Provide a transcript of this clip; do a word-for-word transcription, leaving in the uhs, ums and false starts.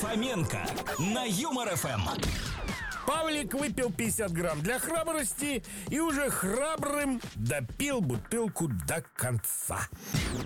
Фоменко на Юмор ФМ. Павлик выпил пятьдесят грамм для храбрости и уже храбрым допил бутылку до конца.